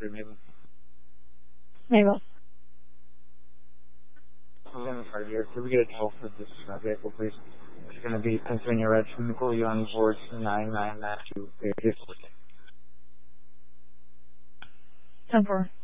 or Mabel? Mabel. Could we get a toll for this vehicle, please? It's going to be Pennsylvania Red from Nicole on board 9992. 10-4.